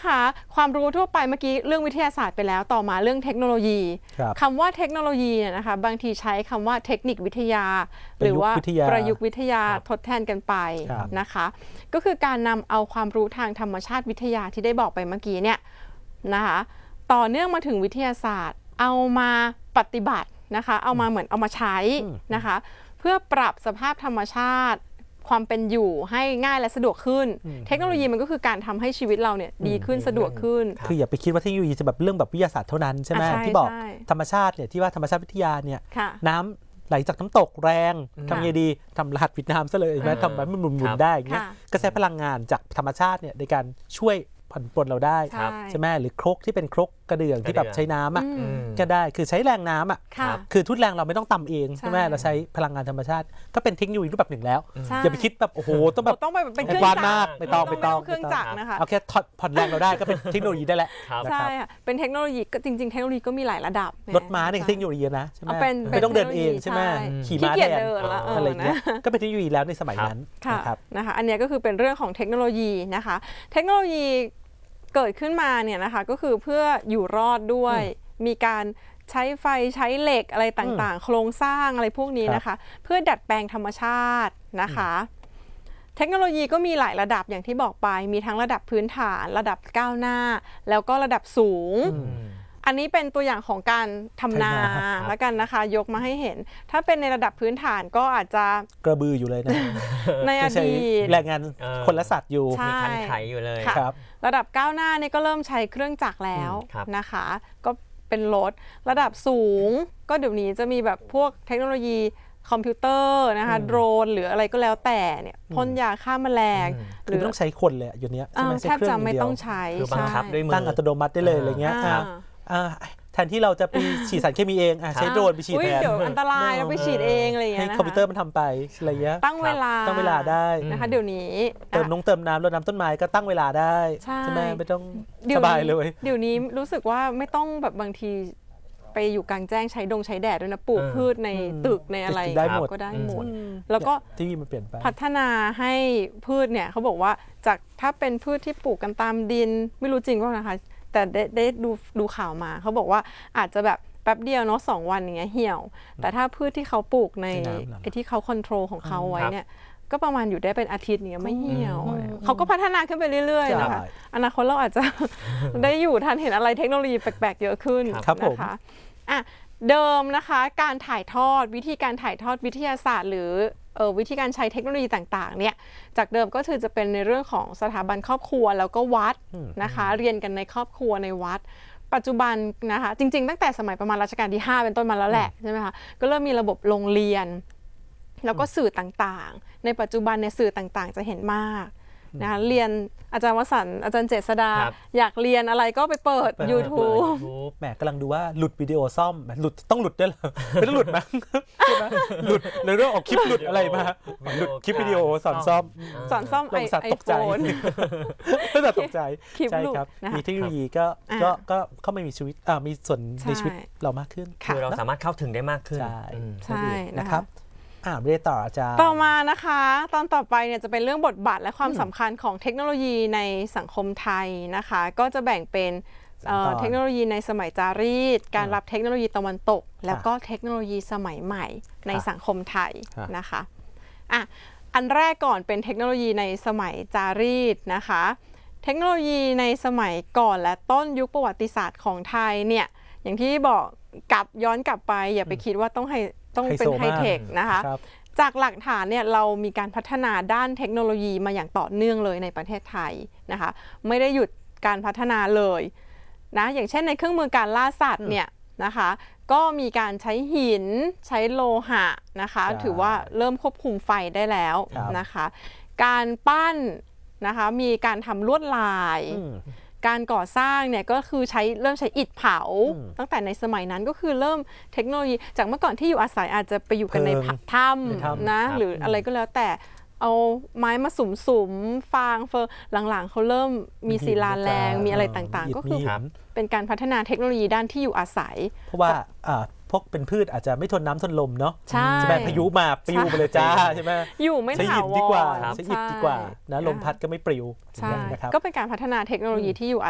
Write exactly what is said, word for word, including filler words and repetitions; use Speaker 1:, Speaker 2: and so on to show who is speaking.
Speaker 1: นะคะความรู้ทั่วไปเมื่อกี้เรื่องวิทยาศาสตร์ไปแล้วต่อมาเรื่องเทคโนโลยีคำว่าเทคโนโลยีเนี่ยนะคะบางทีใช้คำว่าเทคนิควิทยาหรือว่าประยุกต์วิทยาทดแทนกันไปนะคะก็คือการนำเอาความรู้ทางธรรมชาติวิทยาที่ได้บอกไปเมื่อกี้เนี่ยนะคะต่อเนื่องมาถึงวิทยาศาสตร์เอามาปฏิบัตินะคะเอามาเหมือนเอามาใช้นะคะเพื่อปรับสภาพธรรมชาติความเป็นอยู่ให้ง่ายและสะดวกขึ้นเทคโนโลยีมันก็คือการทำให้ชีวิตเราเนี่ยดีขึ้นสะดวกขึ้น
Speaker 2: คืออย่าไปคิดว่าเทคโนโลยีจะแบบเรื่องแบบวิทยาศาสตร์เท่านั้นใช่ไหมที่บอกธรรมชาติเนี่ยที่ว่าธรรมชาติวิทยาเนี่ยน้ำไหลจากน้ำตกแรงทำยังไงดีทำรหัสวิดน้ำซะเลยไหมทำให้มันหมุนๆได้อย่างเงี้ยก็ใช้พลังงานจากธรรมชาติเนี่ยในการช่วยผ่อนปลนเราได้ใช่ไหมหรือครกที่เป็นครกกระเดื่องที่แบบใช้น้ำอ่ะก็ได้คือใช้แรงน้ำอ่ะคือทุนแรงเราไม่ต้องตำเองใช่ไหมเราใช้พลังงานธรรมชาติก็เป็นเทคโนโลยีรูปแบบหนึ่งแล้วอย่าไปคิดแบบโอ้โหต้องแบบ
Speaker 1: ต้องไปเป็นเครื่องจักร
Speaker 2: มากไม่ต้องไม่ต้อง
Speaker 1: เครื่องจักรนะคะ
Speaker 2: เอาแค่ผ่อนแรงเราได้ก็เป็นเทคโนโลยีได้แหละ
Speaker 1: ใช่ค่ะเป็นเทคโนโลยีก็จริงๆเทคโนโลยีก็มีหลายระดับ
Speaker 2: รถม้าเนี่ยเทคโนโลยีนะใช่ไหมไม่ต้องเดินเองใช่ไหมขี่ม้าแทนอะไรเงี้ยก็เป็นเทคโนโลยีแล้วในสมัยนั้น
Speaker 1: นะครับนะคะอันนี้ก็คือเป็นเรื่องของเทคโนโลยีนะคะเทคโนโลยีเกิดขึ้นมาเนี่ยนะคะก็คือเพื่ออยู่รอดด้วยมีการใช้ไฟใช้เหล็กอะไรต่างๆโครงสร้างอะไรพวกนี้นะคะเพื่อดัดแปลงธรรมชาตินะคะเทคโนโลยีก็มีหลายระดับอย่างที่บอกไปมีทั้งระดับพื้นฐานระดับก้าวหน้าแล้วก็ระดับสูงอันนี้เป็นตัวอย่างของการทำนาแล้วกันนะคะยกมาให้เห็นถ้าเป็นในระดับพื้นฐานก็อาจจะ
Speaker 2: กระบืออยู่เลยนะ
Speaker 1: ในอดีต
Speaker 2: แรงงานคนละสัตว์อยู่
Speaker 3: มีคันไถอยู่เลย
Speaker 2: ครับ
Speaker 1: ระดับก้าวหน้านี่ก็เริ่มใช้เครื่องจักรแล้วนะคะก็เป็นรถระดับสูงก็เดี๋ยวนี้จะมีแบบพวกเทคโนโลยีคอมพิวเตอร์นะคะโดรนหรืออะไรก็แล้วแต่เนี่ยพ่นยาฆ่าแมลง
Speaker 2: หรือไม่ต้องใช้คนเลยอยู่เนี้ย
Speaker 1: แทบจะไม่ต้องใช้
Speaker 3: คือบังคับด้วยมือ
Speaker 2: ตั้งอัตโนมัติได้เลยอะไรเงี้ยแทนที่เราจะไปฉีดสารเคมีเองใช้โดรนไปฉีดแทน
Speaker 1: เดี๋ยวอันตรายเราไปฉีดเองอะไรอย่างเงี้ย
Speaker 2: ให้คอมพิวเตอร์มันทำไปอะไรเงี้ย
Speaker 1: ตั้งเวลา
Speaker 2: ตั้งเวลาได้
Speaker 1: นะคะเดี๋ยวนี้
Speaker 2: เติมน้องเติมน้ำรดน้ำต้นไม้ก็ตั้งเวลาได้ใช่ไหมไม่ต้องสบายเลย
Speaker 1: เดี๋ยวนี้รู้สึกว่าไม่ต้องแบบบางทีไปอยู่กลางแจ้งใช้ดงใช้แดดด้วยนะปลูกพืชในตึกในอะไรก็ได้หมดแล้วก็
Speaker 2: ที่มันเปลี่ยนไป
Speaker 1: พัฒนาให้พืชเนี่ยเขาบอกว่าจากถ้าเป็นพืชที่ปลูกกันตามดินไม่รู้จริงว่านะคะแต่ได้ได้ดูดูข่าวมาเขาบอกว่าอาจจะแบบแป๊บเดียวเนาะสองวันอย่างเงี้ยเหี่ยวแต่ถ้าพืชที่เขาปลูกในไอ้ที่เขาคอนโทรลของเขาไว้เนี่ยก็ประมาณอยู่ได้เป็นอาทิตย์เนี้ยไม่เหี่ยวเขาก็พัฒนาขึ้นไปเรื่อยๆนะคะอนาคตเราอาจจะได้อยู่ทันเห็นอะไรเทคโนโลยีแปลกๆเยอะขึ้นนะคะอ่ะเดิมนะคะการถ่ายทอดวิธีการถ่ายทอดวิทยาศาสตร์หรือเอ่อวิธีการใช้เทคโนโลยีต่างๆเนี่ยจากเดิมก็คือจะเป็นในเรื่องของสถาบันครอบครัวแล้วก็วัดนะคะเรียนกันในครอบครัวในวัดปัจจุบันนะคะจริงๆตั้งแต่สมัยประมาณรัชกาลที่ห้าเป็นต้นมาแล้วแหละใช่ไหมคะก็เริ่มมีระบบโรงเรียนแล้วก็สื่อต่างๆในปัจจุบันในสื่อต่างๆจะเห็นมากนะคะเรียนอาจารย์วสันต์อาจารย์เจษฎาอยากเรียนอะไรก็ไปเปิด YouTube
Speaker 2: แหมกำลังดูว่าหลุดวิดีโอซ่อมหลุดต้องหลุดด้วยเหรอไม่ต้องหลุดมั้งใช่ไหมหลุดในเรื่องออกคลิปหลุดอะไรมาหลุดคลิปวิดีโอสอนซ่อม
Speaker 1: สอนซ่อมไอโฟน
Speaker 2: ไม่ต้องตกใจใช่ครับมีเทคโนโลยีก็ก็ก็เข้ามามีชีวิตอ่ามีส่วนในชีวิตเรามากขึ้น
Speaker 3: คือเราสามารถเข้าถึงได้มากขึ้น
Speaker 1: ใช่
Speaker 2: นะครับอ่าเรียนต่ออาจารย์
Speaker 1: ต่อมานะคะตอนต่อไปเนี่ยจะเป็นเรื่องบทบาทและความสำคัญของเทคโนโลยีในสังคมไทยนะคะก็จะแบ่งเป็นเทคโนโลยีในสมัยจารีตการรับเทคโนโลยีตะวันตกแล้วก็เทคโนโลยีสมัยใหม่ในสังคมไทยนะคะอ่ะอันแรกก่อนเป็นเทคโนโลยีในสมัยจารีตนะคะเทคโนโลยีในสมัยก่อนและต้นยุคประวัติศาสตร์ของไทยเนี่ยอย่างที่บอกกลับย้อนกลับไปอย่าไปคิดว่าต้องให้ต้องเป็นไฮเทคนะคะจากหลักฐานเนี่ยเรามีการพัฒนาด้านเทคโนโลยีมาอย่างต่อเนื่องเลยในประเทศไทยนะคะไม่ได้หยุดการพัฒนาเลยนะอย่างเช่นในเครื่องมือการล่าสัตว์เนี่ยนะคะก็มีการใช้หินใช้โลหะนะคะถือว่าเริ่มควบคุมไฟได้แล้วนะคะการปั้นนะคะมีการทำลวดลายการก่อสร้างเนี่ยก็คือใช้เริ่มใช้อิฐเผาตั้งแต่ในสมัยนั้นก็คือเริ่มเทคโนโลยีจากเมื่อก่อนที่อยู่อาศัยอาจจะไปอยู่กันในถ้ำนะหรืออะไรก็แล้วแต่เอาไม้มาสุมสุมฟางเฟอร์หลังๆเขาเริ่มมีศิลาแรงมีอะไรต่างๆก็คือเป็นการพัฒนาเทคโนโลยีด้านที่อยู่อาศัย
Speaker 2: เพราะว่าพวกเป็นพืชอาจจะไม่ทนน้ำทนลมเนาะจะแบบพายุมาปลิวมาเลยจ้าใช่ไหม
Speaker 1: อยู่ไม่ถาวร
Speaker 2: ใช้หินดีกว่าใช้หินดีกว่านะลมพัดก็ไม่ปลิว
Speaker 1: ใช่ก็เป็นการพัฒนาเทคโนโลยีที่อยู่